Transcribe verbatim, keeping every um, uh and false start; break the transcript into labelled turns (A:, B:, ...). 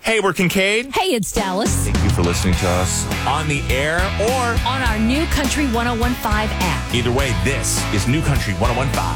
A: Hey, we're Kincaid.
B: Hey, it's Dallas.
A: Thank you for listening to us on the air or
B: on our New Country ten fifteen app.
A: Either way, this is New Country ten fifteen.